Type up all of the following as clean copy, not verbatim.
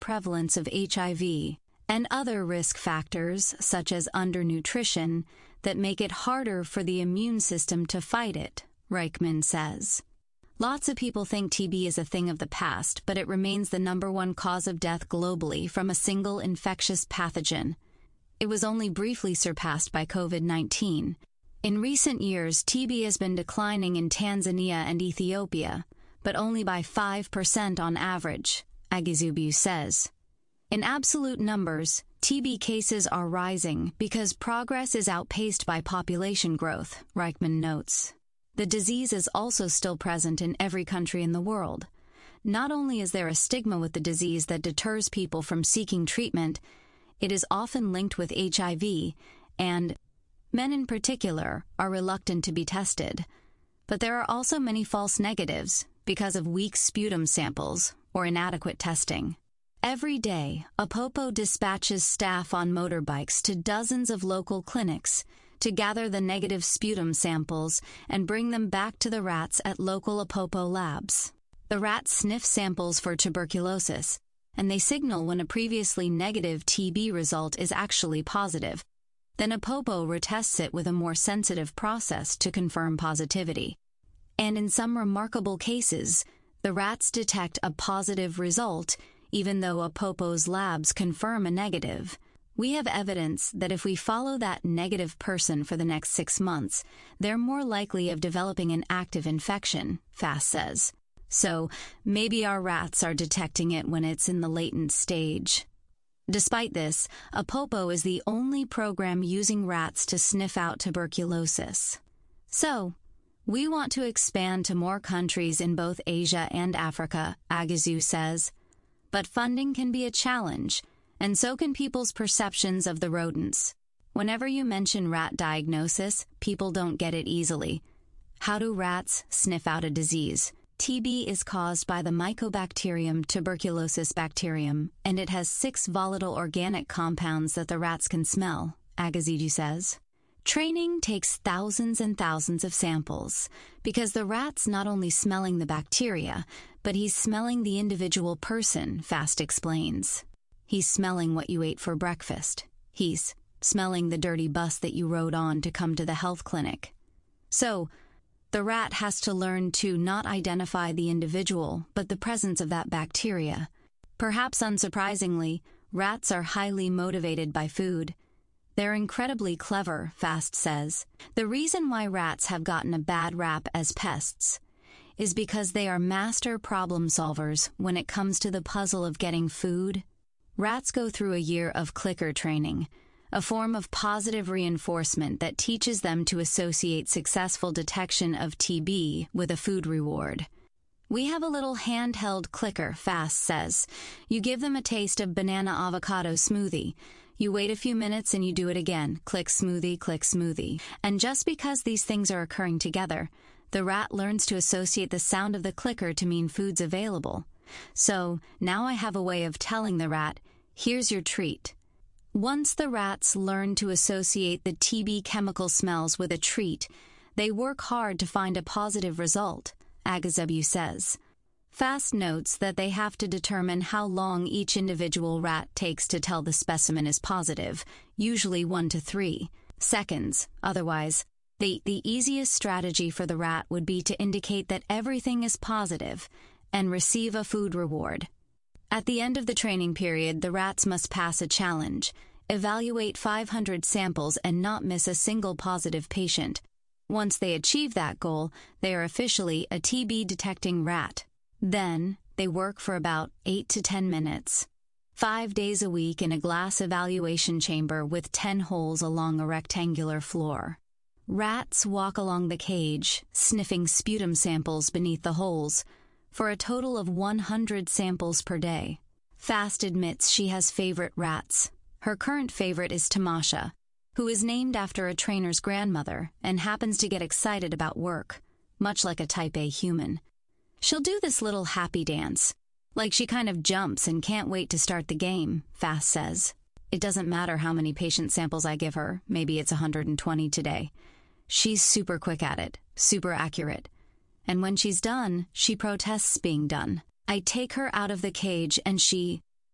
prevalence of HIV and other risk factors, such as undernutrition, that make it harder for the immune system to fight it, Reichman says. Lots of people think TB is a thing of the past, but it remains the #1 cause of death globally from a single infectious pathogen. It was only briefly surpassed by COVID-19. In recent years, TB has been declining in Tanzania and Ethiopia, but only by 5% on average, Agizubu says. In absolute numbers, TB cases are rising because progress is outpaced by population growth, Reichman notes. The disease is also still present in every country in the world. Not only is there a stigma with the disease that deters people from seeking treatment, it is often linked with HIV, and men in particular are reluctant to be tested. But there are also many false negatives because of weak sputum samples or inadequate testing. Every day, Apopo dispatches staff on motorbikes to dozens of local clinics to gather the negative sputum samples and bring them back to the rats at local Apopo labs. The rats sniff samples for tuberculosis, and they signal when a previously negative TB result is actually positive. Then Apopo retests it with a more sensitive process to confirm positivity. And in some remarkable cases, the rats detect a positive result, even though Apopo's labs confirm a negative. We have evidence that if we follow that negative person for the next 6 months, they're more likely of developing an active infection, Fast says. So maybe our rats are detecting it when it's in the latent stage. Despite this, Apopo is the only program using rats to sniff out tuberculosis. So, we want to expand to more countries in both Asia and Africa, Agizu says. But funding can be a challenge, and so can people's perceptions of the rodents. Whenever you mention rat diagnosis, people don't get it easily. How do rats sniff out a disease? TB is caused by the Mycobacterium tuberculosis bacterium, and it has 6 volatile organic compounds that the rats can smell, Agizu says. Training takes thousands and thousands of samples, because the rat's not only smelling the bacteria, but he's smelling the individual person, Fast explains. He's smelling what you ate for breakfast. He's smelling the dirty bus that you rode on to come to the health clinic. So, the rat has to learn to not identify the individual, but the presence of that bacteria. Perhaps unsurprisingly, rats are highly motivated by food. They're incredibly clever, Fast says. The reason why rats have gotten a bad rap as pests is because they are master problem solvers when it comes to the puzzle of getting food. Rats go through a year of clicker training, a form of positive reinforcement that teaches them to associate successful detection of TB with a food reward. We have a little handheld clicker, Fast says. You give them a taste of banana avocado smoothie. You wait a few minutes and you do it again. Click smoothie. And just because these things are occurring together, the rat learns to associate the sound of the clicker to mean food's available. So now I have a way of telling the rat, here's your treat. Once the rats learn to associate the TB chemical smells with a treat, they work hard to find a positive result, Agizu says. Fast notes that they have to determine how long each individual rat takes to tell the specimen is positive, usually 1 to 3 seconds. Otherwise, the easiest strategy for the rat would be to indicate that everything is positive and receive a food reward. At the end of the training period, the rats must pass a challenge, evaluate 500 samples and not miss a single positive patient. Once they achieve that goal, they are officially a TB-detecting rat. Then, they work for about 8 to 10 minutes. 5 days a week in a glass evaluation chamber with 10 holes along a rectangular floor. Rats walk along the cage, sniffing sputum samples beneath the holes, for a total of 100 samples per day. Fast admits she has favorite rats. Her current favorite is Tamasha, who is named after a trainer's grandmother and happens to get excited about work, much like a type A human. She'll do this little happy dance, like she kind of jumps and can't wait to start the game, Fast says. It doesn't matter how many patient samples I give her, maybe it's 120 today. She's super quick at it, super accurate. And when she's done, she protests being done. I take her out of the cage and she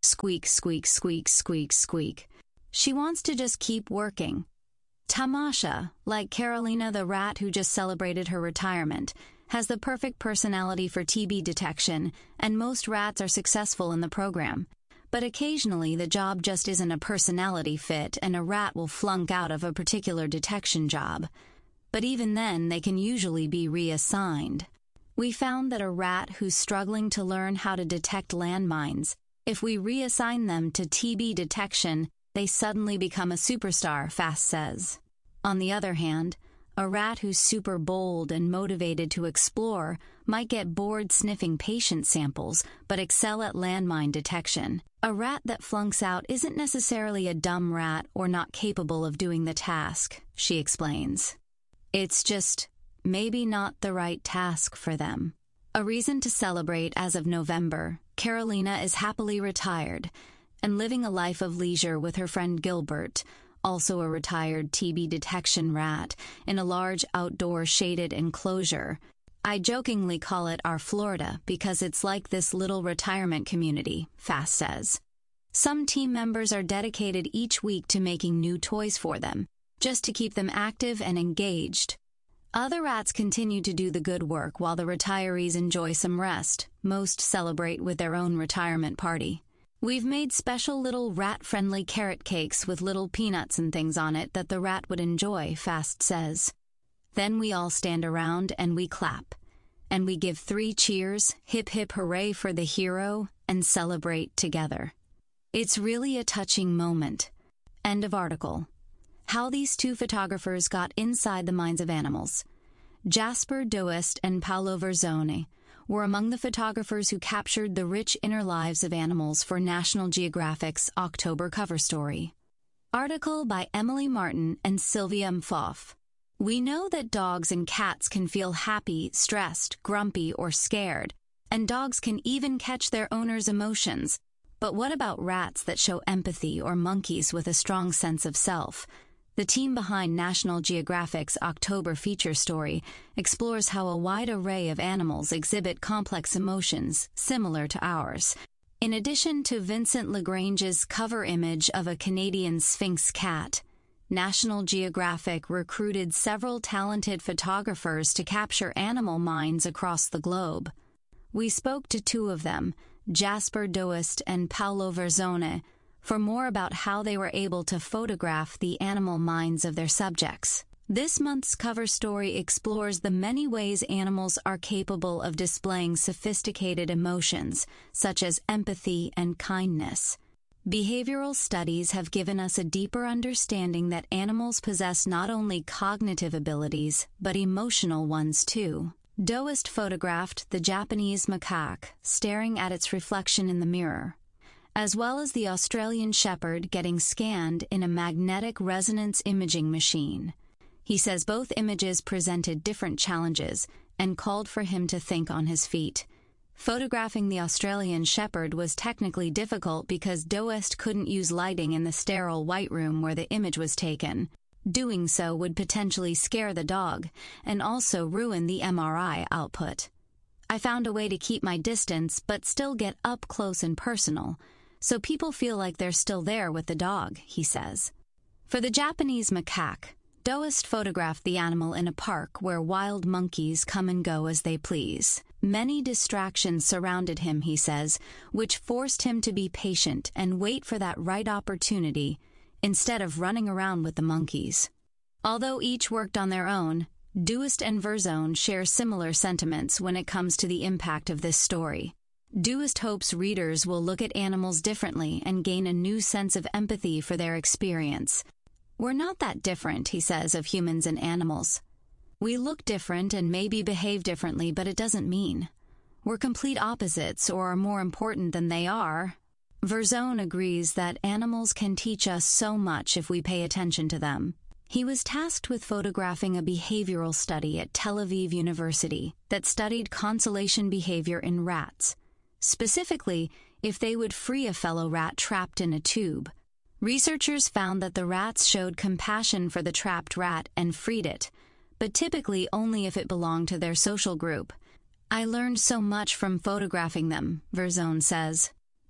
Squeak, squeak, squeak, squeak, squeak. She wants to just keep working. Tamasha, like Carolina the rat who just celebrated her retirement, has the perfect personality for TB detection, and most rats are successful in the program. But occasionally the job just isn't a personality fit and a rat will flunk out of a particular detection job. But even then, they can usually be reassigned. We found that a rat who's struggling to learn how to detect landmines, if we reassign them to TB detection, they suddenly become a superstar, Fast says. On the other hand, a rat who's super bold and motivated to explore might get bored sniffing patient samples but excel at landmine detection. A rat that flunks out isn't necessarily a dumb rat or not capable of doing the task, she explains. It's just maybe not the right task for them. A reason to celebrate as of November, Carolina is happily retired and living a life of leisure with her friend Gilbert, also a retired TB detection rat, in a large outdoor shaded enclosure. I jokingly call it our Florida because it's like this little retirement community, Fast says. Some team members are dedicated each week to making new toys for them, just to keep them active and engaged. Other rats continue to do the good work while the retirees enjoy some rest. Most celebrate with their own retirement party. We've made special little rat-friendly carrot cakes with little peanuts and things on it that the rat would enjoy, Fast says. Then we all stand around and we clap. And we give 3 cheers, hip hip hooray for the hero, and celebrate together. It's really a touching moment. End of article. How these 2 photographers got inside the minds of animals. Jasper Doest and Paolo Verzone were among the photographers who captured the rich inner lives of animals for National Geographic's October cover story. Article by Emily Martin and Sylvia Mfoff. We know that dogs and cats can feel happy, stressed, grumpy, or scared, and dogs can even catch their owner's emotions. But what about rats that show empathy or monkeys with a strong sense of self? The team behind National Geographic's October feature story explores how a wide array of animals exhibit complex emotions similar to ours. In addition to Vincent Lagrange's cover image of a Canadian Sphinx cat, National Geographic recruited several talented photographers to capture animal minds across the globe. We spoke to 2 of them, Jasper Doest and Paolo Verzone, for more about how they were able to photograph the animal minds of their subjects. This month's cover story explores the many ways animals are capable of displaying sophisticated emotions, such as empathy and kindness. Behavioral studies have given us a deeper understanding that animals possess not only cognitive abilities, but emotional ones too. Doest photographed the Japanese macaque staring at its reflection in the mirror, as well as the Australian shepherd getting scanned in a magnetic resonance imaging machine. He says both images presented different challenges and called for him to think on his feet. Photographing the Australian shepherd was technically difficult because Doest couldn't use lighting in the sterile white room where the image was taken. Doing so would potentially scare the dog and also ruin the MRI output. I found a way to keep my distance but still get up close and personal, so people feel like they're still there with the dog, he says. For the Japanese macaque, Doest photographed the animal in a park where wild monkeys come and go as they please. Many distractions surrounded him, he says, which forced him to be patient and wait for that right opportunity instead of running around with the monkeys. Although each worked on their own, Doest and Verzone share similar sentiments when it comes to the impact of this story. Doest hopes readers will look at animals differently and gain a new sense of empathy for their experience. We're not that different, he says, of humans and animals. We look different and maybe behave differently, but it doesn't mean we're complete opposites or are more important than they are. Verzone agrees that animals can teach us so much if we pay attention to them. He was tasked with photographing a behavioral study at Tel Aviv University that studied consolation behavior in rats. Specifically, if they would free a fellow rat trapped in a tube. Researchers found that the rats showed compassion for the trapped rat and freed it, but typically only if it belonged to their social group. I learned so much from photographing them, Verzone says.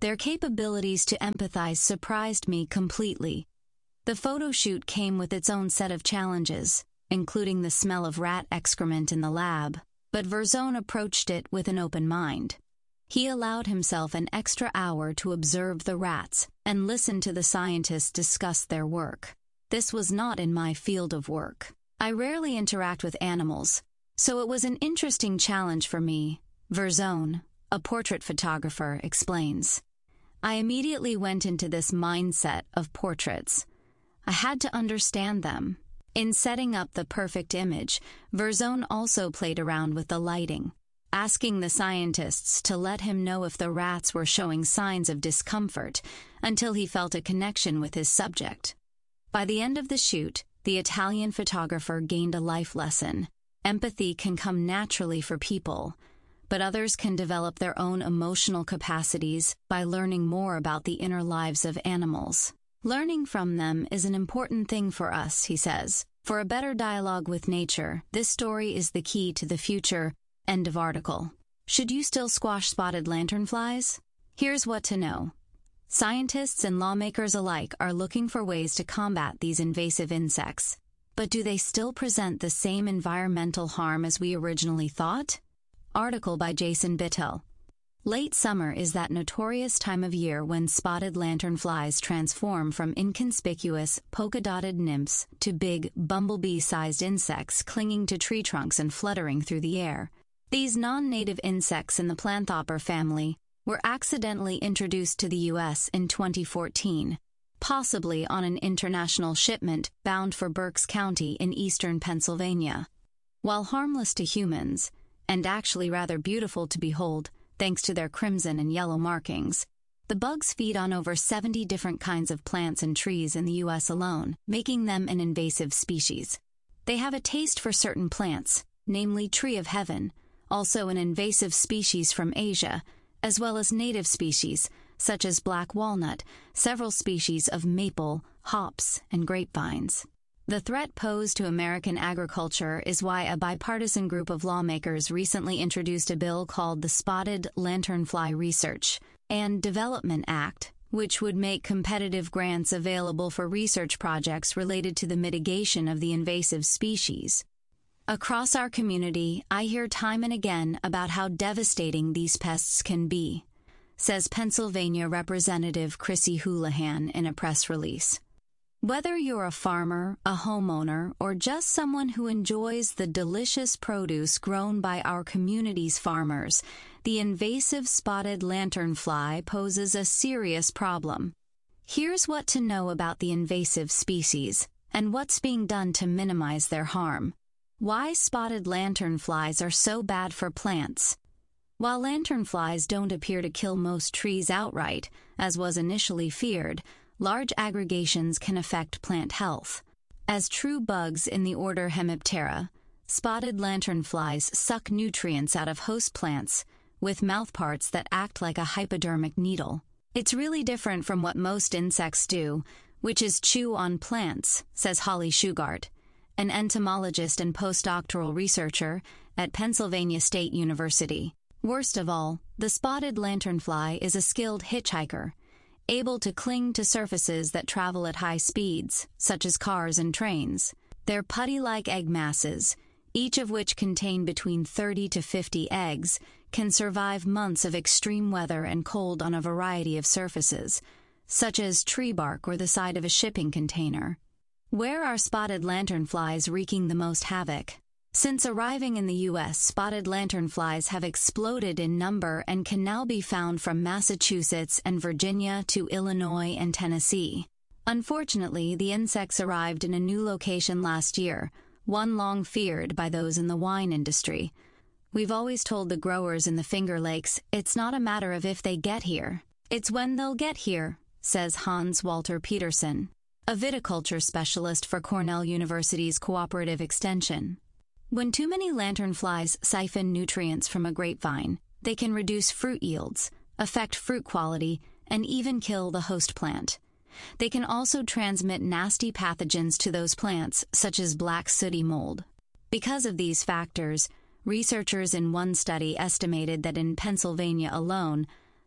Their capabilities to empathize surprised me completely. The photo shoot came with its own set of challenges, including the smell of rat excrement in the lab, but Verzone approached it with an open mind. He allowed himself an extra hour to observe the rats and listen to the scientists discuss their work. This was not in my field of work. I rarely interact with animals, so it was an interesting challenge for me, Verzone, a portrait photographer, explains. I immediately went into this mindset of portraits. I had to understand them. In setting up the perfect image, Verzone also played around with the lighting, asking the scientists to let him know if the rats were showing signs of discomfort until he felt a connection with his subject. By the end of the shoot, the Italian photographer gained a life lesson. Empathy can come naturally for people, but others can develop their own emotional capacities by learning more about the inner lives of animals. Learning from them is an important thing for us, he says. For a better dialogue with nature, this story is the key to the future. End of article. Should you still squash spotted lanternflies? Here's what to know. Scientists and lawmakers alike are looking for ways to combat these invasive insects. But do they still present the same environmental harm as we originally thought? Article by Jason Bittel. Late summer is that notorious time of year when spotted lanternflies transform from inconspicuous, polka-dotted nymphs to big, bumblebee-sized insects clinging to tree trunks and fluttering through the air. These non-native insects in the Planthopper family were accidentally introduced to the U.S. in 2014, possibly on an international shipment bound for Berks County in eastern Pennsylvania. While harmless to humans, and actually rather beautiful to behold, thanks to their crimson and yellow markings, the bugs feed on over 70 different kinds of plants and trees in the U.S. alone, making them an invasive species. They have a taste for certain plants, namely tree of heaven, also an invasive species from Asia, as well as native species, such as black walnut, several species of maple, hops, and grapevines. The threat posed to American agriculture is why a bipartisan group of lawmakers recently introduced a bill called the Spotted Lanternfly Research and Development Act, which would make competitive grants available for research projects related to the mitigation of the invasive species. Across our community, I hear time and again about how devastating these pests can be, says Pennsylvania Representative Chrissy Houlihan in a press release. Whether you're a farmer, a homeowner, or just someone who enjoys the delicious produce grown by our community's farmers, the invasive spotted lanternfly poses a serious problem. Here's what to know about the invasive species and what's being done to minimize their harm. Why spotted lanternflies are so bad for plants. While lanternflies don't appear to kill most trees outright, as was initially feared, large aggregations can affect plant health. As true bugs in the order Hemiptera, spotted lanternflies suck nutrients out of host plants with mouthparts that act like a hypodermic needle. It's really different from what most insects do, which is chew on plants, says Holly Shugart, an entomologist and postdoctoral researcher at Pennsylvania State University. Worst of all, the spotted lanternfly is a skilled hitchhiker, able to cling to surfaces that travel at high speeds, such as cars and trains. Their putty-like egg masses, each of which contain between 30 to 50 eggs, can survive months of extreme weather and cold on a variety of surfaces, such as tree bark or the side of a shipping container. Where are spotted lanternflies wreaking the most havoc? Since arriving in the U.S., spotted lanternflies have exploded in number and can now be found from Massachusetts and Virginia to Illinois and Tennessee. Unfortunately, the insects arrived in a new location last year, one long feared by those in the wine industry. We've always told the growers in the Finger Lakes it's not a matter of if they get here, it's when they'll get here, says Hans Walter Peterson, a viticulture specialist for Cornell University's Cooperative Extension. When too many lanternflies siphon nutrients from a grapevine, they can reduce fruit yields, affect fruit quality, and even kill the host plant. They can also transmit nasty pathogens to those plants, such as black sooty mold. Because of these factors, researchers in one study estimated that in Pennsylvania alone,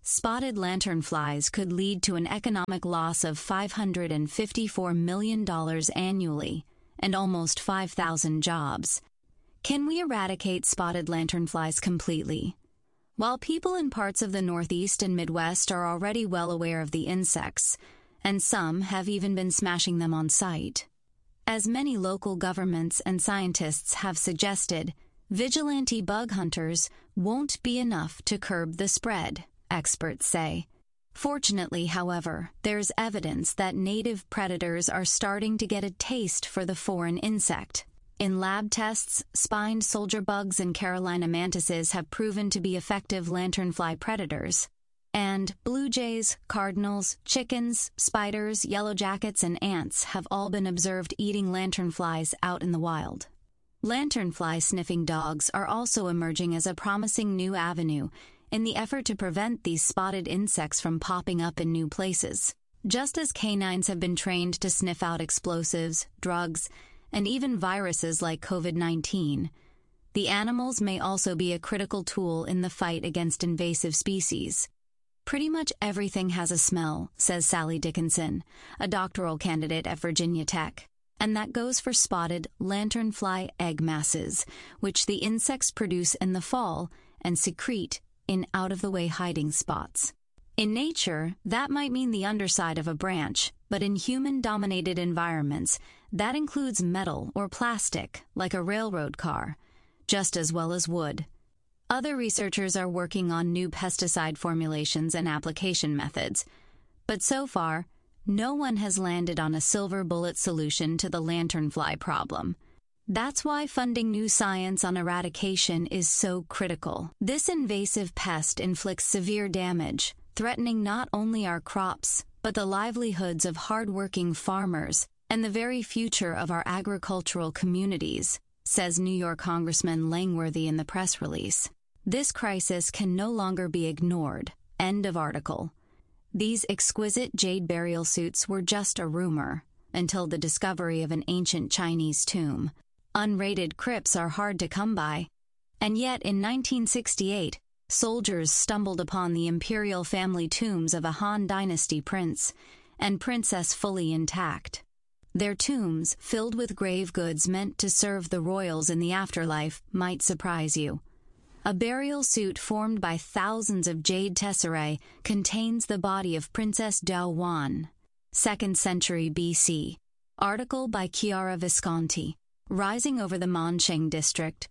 spotted lanternflies could lead to an economic loss of $554 million annually and almost 5,000 jobs. Can we eradicate spotted lanternflies completely? While people in parts of the Northeast and Midwest are already well aware of the insects, and some have even been smashing them on sight, as many local governments and scientists have suggested, vigilante bug hunters won't be enough to curb the spread, experts say. Fortunately, however, there's evidence that native predators are starting to get a taste for the foreign insect. In lab tests, spined soldier bugs and Carolina mantises have proven to be effective lanternfly predators. And blue jays, cardinals, chickens, spiders, yellow jackets, and ants have all been observed eating lanternflies out in the wild. Lanternfly sniffing dogs are also emerging as a promising new avenue in the effort to prevent these spotted insects from popping up in new places. Just as canines have been trained to sniff out explosives, drugs, and even viruses like COVID-19, the animals may also be a critical tool in the fight against invasive species. Pretty much everything has a smell, says Sally Dickinson, a doctoral candidate at Virginia Tech. And that goes for spotted lanternfly egg masses, which the insects produce in the fall and secrete in out-of-the-way hiding spots. In nature, that might mean the underside of a branch, but in human-dominated environments, that includes metal or plastic, like a railroad car, just as well as wood. Other researchers are working on new pesticide formulations and application methods, but so far, no one has landed on a silver bullet solution to the lanternfly problem. That's why funding new science on eradication is so critical. This invasive pest inflicts severe damage, threatening not only our crops, but the livelihoods of hardworking farmers and the very future of our agricultural communities, says New York Congressman Langworthy in the press release. This crisis can no longer be ignored. End of article. These exquisite jade burial suits were just a rumor until the discovery of an ancient Chinese tomb. Unrated crypts are hard to come by. And yet, in 1968, soldiers stumbled upon the imperial family tombs of a Han Dynasty prince and princess fully intact. Their tombs, filled with grave goods meant to serve the royals in the afterlife, might surprise you. A burial suit formed by thousands of jade tesserae contains the body of Princess Dao Wan, 2nd century BC. Article by Chiara Visconti. Rising over the Mancheng district,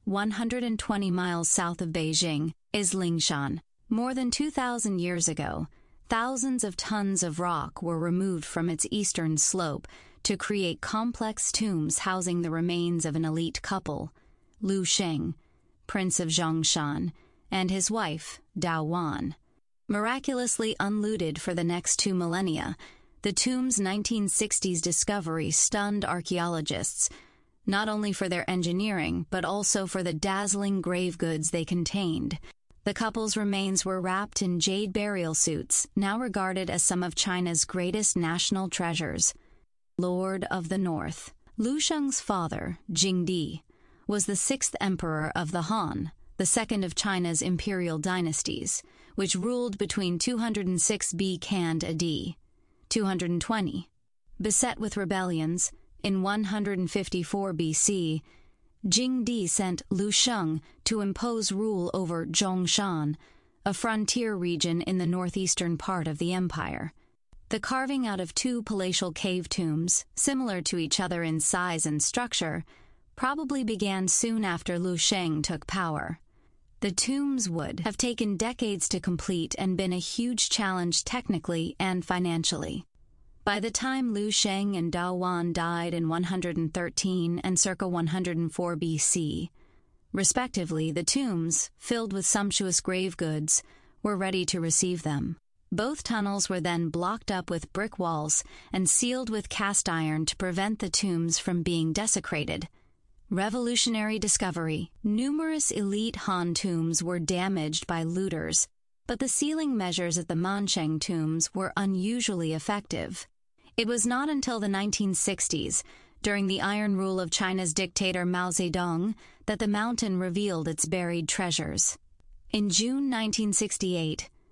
120 miles south of Beijing, is Lingshan. More than 2,000 years ago, thousands of tons of rock were removed from its eastern slope to create complex tombs housing the remains of an elite couple, Lu Sheng, Prince of Zhongshan, and his wife, Dao Wan. Miraculously unlooted for the next 2 millennia, the tomb's 1960s discovery stunned archaeologists, not only for their engineering, but also for the dazzling grave goods they contained. The couple's remains were wrapped in jade burial suits, now regarded as some of China's greatest national treasures. Lord of the North. Lu Sheng's father, Jingdi, was the 6th emperor of the Han, the second of China's imperial dynasties, which ruled between 206 B. Cand. AD, 220. Beset with rebellions, in 154 BC, Jingdi sent Lu Sheng to impose rule over Zhongshan, a frontier region in the northeastern part of the empire. The carving out of 2 palatial cave tombs, similar to each other in size and structure, probably began soon after Lu Sheng took power. The tombs would have taken decades to complete and been a huge challenge technically and financially. By the time Lu Sheng and Dao Wan died in 113 and circa 104 BC, respectively, the tombs, filled with sumptuous grave goods, were ready to receive them. Both tunnels were then blocked up with brick walls and sealed with cast iron to prevent the tombs from being desecrated. Revolutionary discovery. Numerous elite Han tombs were damaged by looters, but the sealing measures at the Mancheng tombs were unusually effective. It was not until the 1960s, during the iron rule of China's dictator Mao Zedong, that the mountain revealed its buried treasures. In June 1968,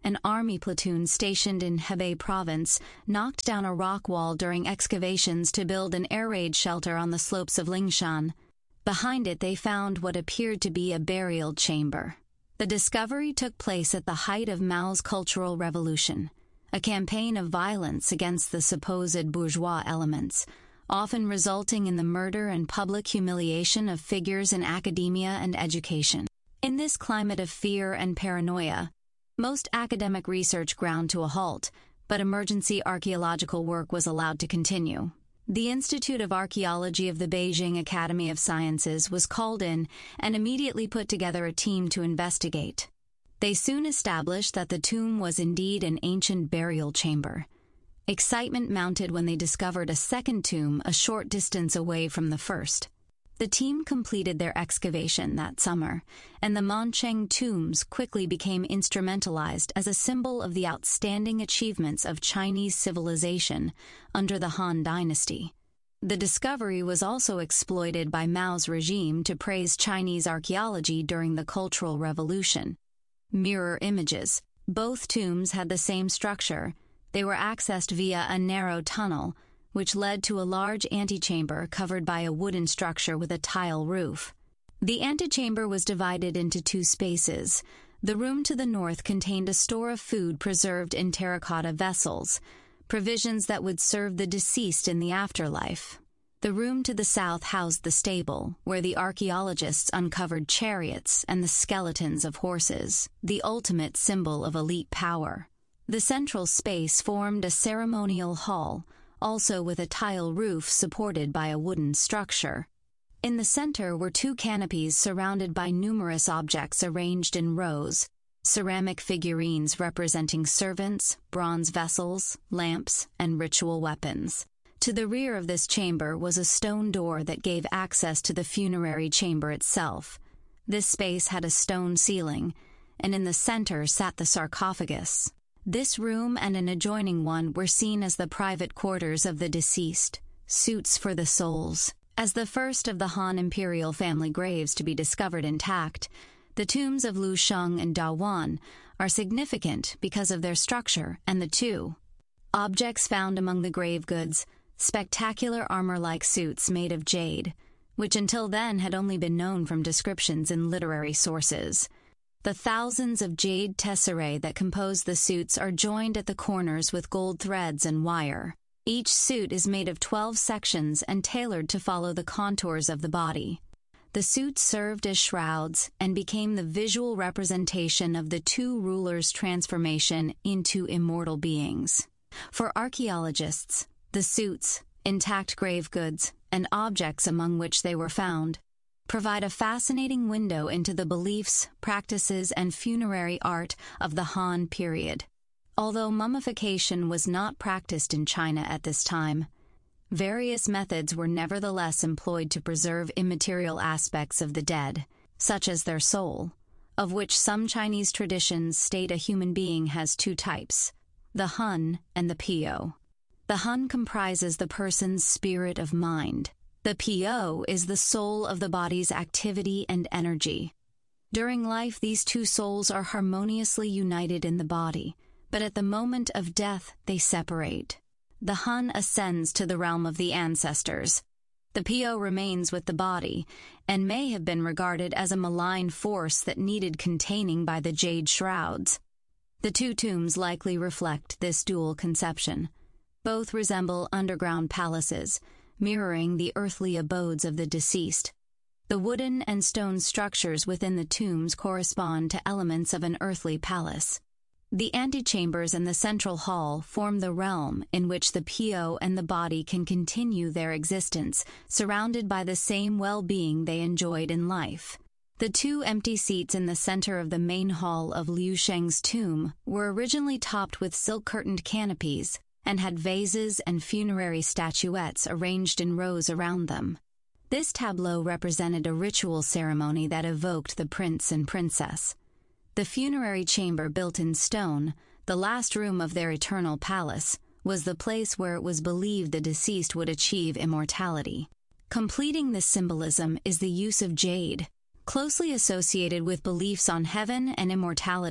an army platoon stationed in Hebei province, knocked down a rock wall during excavations to build an air raid shelter on the slopes of Lingshan. Behind it they found what appeared to be a burial chamber. The discovery took place at the height of Mao's Cultural Revolution, a campaign of violence against the supposed bourgeois elements, often resulting in the murder and public humiliation of figures in academia and education. In this climate of fear and paranoia, most academic research ground to a halt, but emergency archaeological work was allowed to continue. The Institute of Archaeology of the Beijing Academy of Sciences was called in and immediately put together a team to investigate. They soon established that the tomb was indeed an ancient burial chamber. Excitement mounted when they discovered a second tomb a short distance away from the first. The team completed their excavation that summer, and the Mancheng tombs quickly became instrumentalized as a symbol of the outstanding achievements of Chinese civilization under the Han Dynasty. The discovery was also exploited by Mao's regime to praise Chinese archaeology during the Cultural Revolution. Mirror images. Both tombs had the same structure. They were accessed via a narrow tunnel, which led to a large antechamber covered by a wooden structure with a tile roof. The antechamber was divided into two spaces. The room to the north contained a store of food preserved in terracotta vessels, provisions that would serve the deceased in the afterlife. The room to the south housed the stable, where the archaeologists uncovered chariots and the skeletons of horses, the ultimate symbol of elite power. The central space formed a ceremonial hall, also with a tile roof supported by a wooden structure. In the center were two canopies surrounded by numerous objects arranged in rows, ceramic figurines representing servants, bronze vessels, lamps, and ritual weapons. To the rear of this chamber was a stone door that gave access to the funerary chamber itself. This space had a stone ceiling, and in the center sat the sarcophagus. This room and an adjoining one were seen as the private quarters of the deceased, suites for the souls. As the first of the Han imperial family graves to be discovered intact, the tombs of Lu Sheng and Da Wan are significant because of their structure and the two objects found among the grave goods, spectacular armor-like suits made of jade, which until then had only been known from descriptions in literary sources. The thousands of jade tesserae that compose the suits are joined at the corners with gold threads and wire. Each suit is made of 12 sections and tailored to follow the contours of the body. The suits served as shrouds and became the visual representation of the two rulers' transformation into immortal beings. For archaeologists, the suits, intact grave goods, and objects among which they were found provide a fascinating window into the beliefs, practices, and funerary art of the Han period. Although mummification was not practiced in China at this time, various methods were nevertheless employed to preserve immaterial aspects of the dead, such as their soul, of which some Chinese traditions state a human being has two types, the Hun and the Piyo. The Hun comprises the person's spirit of mind. The Piyo is the soul of the body's activity and energy. During life, these two souls are harmoniously united in the body, but at the moment of death, they separate. The Hun ascends to the realm of the ancestors. The Piyo remains with the body, and may have been regarded as a malign force that needed containing by the jade shrouds. The two tombs likely reflect this dual conception. Both resemble underground palaces, mirroring the earthly abodes of the deceased. The wooden and stone structures within the tombs correspond to elements of an earthly palace. The antechambers and the central hall form the realm in which the Piyo and the body can continue their existence, surrounded by the same well-being they enjoyed in life. The two empty seats in the center of the main hall of Liu Sheng's tomb were originally topped with silk-curtained canopies and had vases and funerary statuettes arranged in rows around them. This tableau represented a ritual ceremony that evoked the prince and princess. The funerary chamber built in stone, the last room of their eternal palace, was the place where it was believed the deceased would achieve immortality. Completing this symbolism is the use of jade. Closely associated with beliefs on heaven and immortality,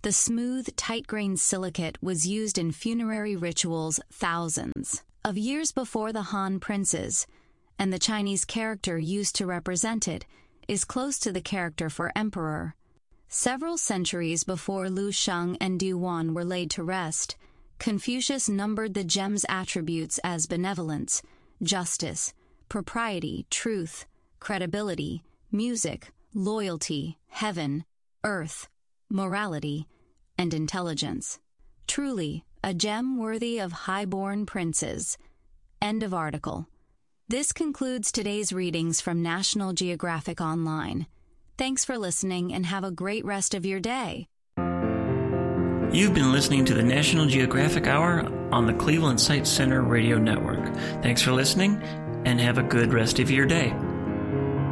The smooth, tight-grained silicate was used in funerary rituals thousands of years before the Han princes, and the Chinese character used to represent it is close to the character for emperor. Several centuries before Lu Sheng and Du Wan were laid to rest, Confucius numbered the gem's attributes as benevolence, justice, propriety, truth, credibility, music, loyalty, heaven, earth, morality, and intelligence. Truly, a gem worthy of high-born princes. End of article. This concludes today's readings from National Geographic Online. Thanks for listening and have a great rest of your day. You've been listening to the National Geographic Hour on the Cleveland Sight Center Radio Network. Thanks for listening and have a good rest of your day.